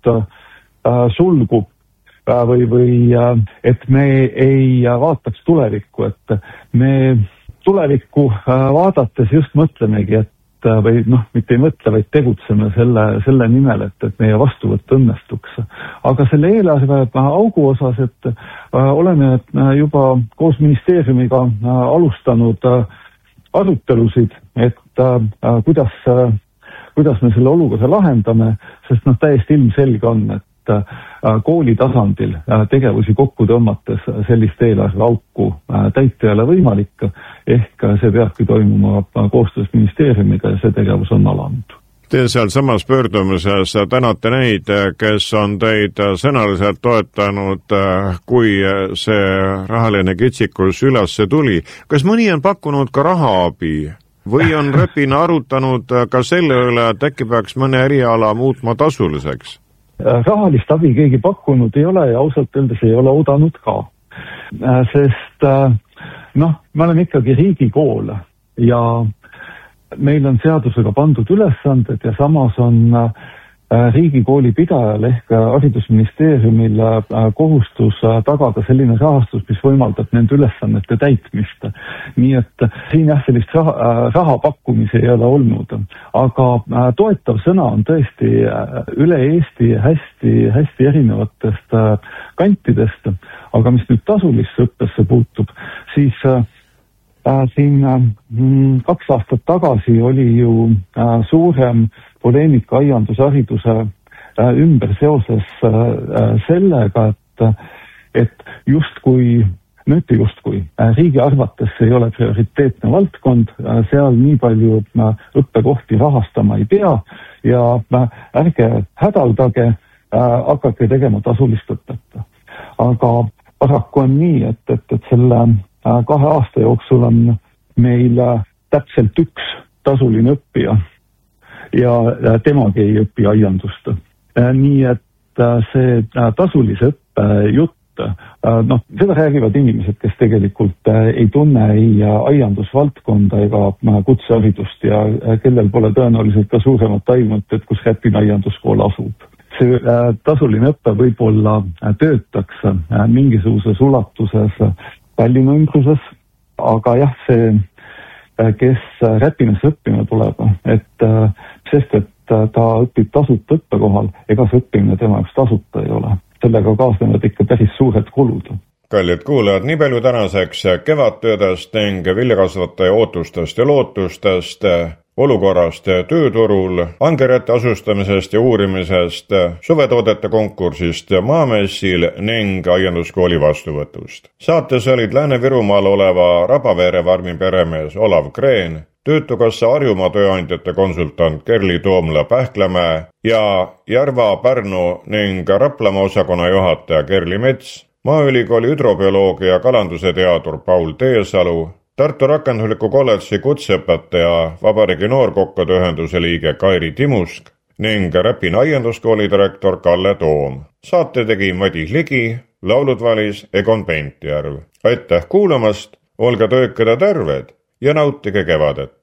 sulgub või et me ei vaataks tulevikku, et me tulevikku vaadates just mõtlemegi, et või mitte ei mõtle, vaid tegutseme selle nimel, et meie vastuvõtt õnnestuks. Aga selle eelarve augu osas, et oleme juba koos ministeeriumiga alustanud arutelusid, et kuidas me selle olukorra lahendame, sest täiesti ilmselge on, et kooli tasandil tegevusi kokku tõmmates sellist eelarve auku täita ei ole võimalik, ehk see peabki toimuma koostöös ministeeriumiga ja see tegevus on alanud. Te seal samas pöördumises tänate neid, kes on teid sõnaliselt toetanud, kui see rahaline kitsikus üles tuli. Kas mõni on pakkunud ka rahaabi või on Räpina arutanud ka selle üle, et äkki peaks mõne eriala muutma tasuliseks? Rahalist abi keegi pakkunud ei ole ja ausalt öeldes ei ole oodanud ka. Sest me oleme ikkagi riigikool ja meil on seadusega pandud ülesanded ja samas on riigikooli pidajal ehk haridusministeeriumil kohustus tagada selline rahastus, mis võimaldab nende ülesannete täitmist. Nii et siin sellist raha pakkumisi ei ole olnud. Aga toetav sõna on tõesti üle Eesti hästi erinevatest kantidest. Aga mis nüüd tasulisse õppesse puutub, siis siin 2 aastat tagasi oli ju suurem poleemika aiandushariduse ümber seoses sellega, et justkui riigi arvates ei ole prioriteetne valdkond, seal nii palju õppekohti rahastama ei pea ja ärge hädaldage, hakake tegema tasulist õpet. Aga paraku on nii, et selle 2 aasta jooksul on meil täpselt 1 tasuline õppija ja temagi ei õpi aiandust. Nii et see tasulise õppe jutt, seda räägivad inimesed, kes tegelikult ei tunne ei aiandusvaldkonda ega kutseharidust ja kellel pole tõenäoliselt ka suuremat aimut, et kus Räpina aianduskool asub. See tasuline õppe võib-olla töötaks mingisuguses ulatuses Tallinna ümbruses, aga jah, see kes Räpinas õppima tuleb, sest ta õpib tasuta õppekohal, ega see õppimine tema jaoks tasuta ei ole. Sellega kaasnevad ikka päris suured kulud. Kallid kuulajad, nii palju tänaseks kevadtöödest ning viljakasvataja ootustest ja lootustest, olukorrast tööturul, angerjate asustamisest ja uurimisest, suvetoodete konkursist Maamessil ning aianduskooli vastuvõtust. Saates olid Lääne-Virumaal oleva Rabaveere farmi peremees Olav Kreen, Töötukassa Harjumaa tööandjate konsultant Kerli Toomla-Pähklamäe ja Järva, Pärnu ning Raplamaa osakonna juhataja Kerli Mets, Maaülikooli hüdrobioloogia ja kalanduse teadur Paul Teesalu, Tartu Rakendusliku kolledži kutseõpetaja Vabariigi Noorkokkade ühenduse liige Kairi Timusk ning Räpina aianduskooli direktor Kalle Toom. Saate tegi Madis Ligi, laulud valis Egon Pentjärv. Aitäh kuulamast, olge töökad ja terved ja nautige kevadet!